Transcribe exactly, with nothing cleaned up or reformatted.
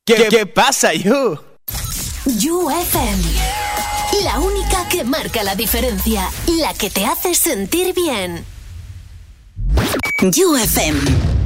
¿Qué, ¿Qué pasa, You? You F M. La única que marca la diferencia. La que te hace sentir bien. You F M.